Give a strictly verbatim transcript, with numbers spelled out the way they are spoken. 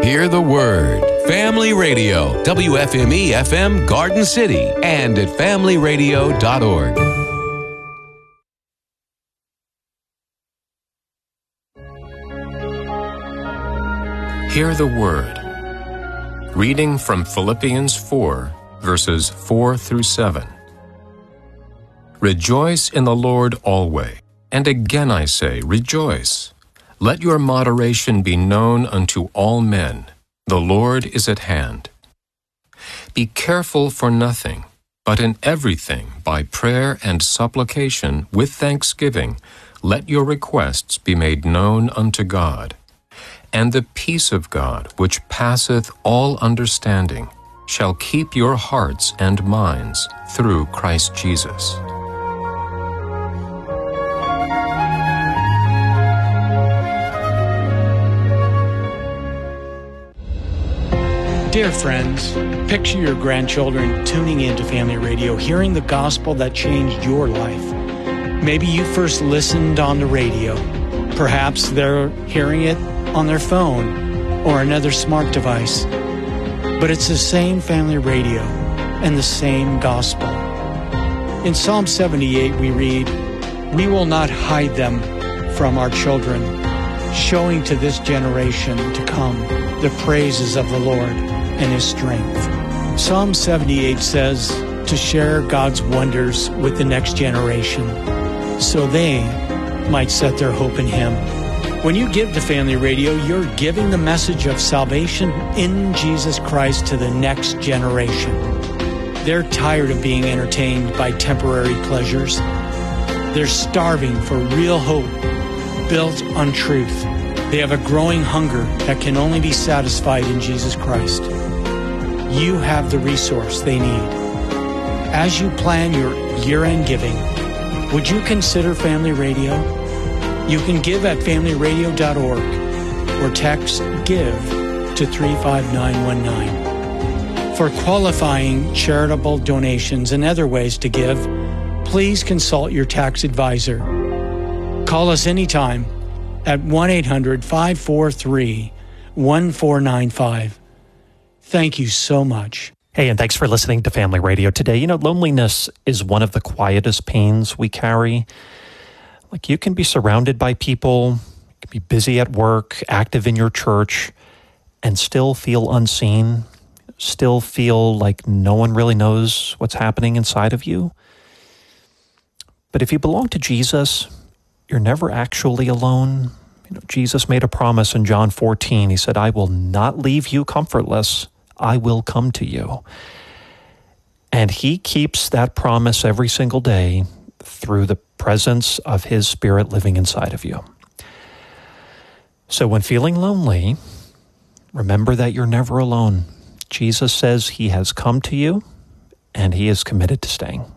Hear the Word. Family Radio, W F M E F M Garden City, and at family radio dot org. Hear the Word. Reading from Philippians four, verses four through seven. Rejoice in the Lord always, and again I say, rejoice. Let your moderation be known unto all men. The Lord is at hand. Be careful for nothing, but in everything, by prayer and supplication, with thanksgiving, let your requests be made known unto God. And the peace of God, which passeth all understanding, shall keep your hearts and minds through Christ Jesus. Dear friends, picture your grandchildren tuning into Family Radio, hearing the gospel that changed your life. Maybe you first listened on the radio. Perhaps they're hearing it on their phone or another smart device. But it's the same Family Radio and the same gospel. In Psalm seventy-eight we read, "We will not hide them from our children, showing to this generation to come the praises of the Lord and His strength." Psalm seventy-eight says to share God's wonders with the next generation so they might set their hope in Him. When you give to Family Radio, you're giving the message of salvation in Jesus Christ to the next generation. They're tired of being entertained by temporary pleasures. They're starving for real hope built on truth. They have a growing hunger that can only be satisfied in Jesus Christ. You have the resource they need. As you plan your year-end giving, would you consider Family Radio? You can give at family radio dot org or text GIVE to three five nine one nine. For qualifying charitable donations and other ways to give, please consult your tax advisor. Call us anytime at one eight hundred five four three one four nine five. Thank you so much. Hey, and thanks for listening to Family Radio today. You know, loneliness is one of the quietest pains we carry. Like, you can be surrounded by people, you can be busy at work, active in your church, and still feel unseen, still feel like no one really knows what's happening inside of you. But if you belong to Jesus, you're never actually alone. You know, Jesus made a promise in John fourteen. He said, "I will not leave you comfortless. I will come to you." And He keeps that promise every single day through the presence of His Spirit living inside of you. So when feeling lonely, remember that you're never alone. Jesus says He has come to you, and He is committed to staying.